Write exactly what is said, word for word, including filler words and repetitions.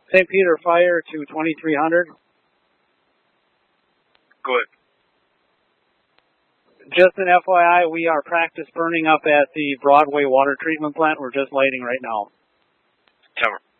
Saint Peter Fire to twenty-three hundred. Good. Just an F Y I, we are practice burning up at the Broadway water treatment plant. We're just lighting right now. Tower.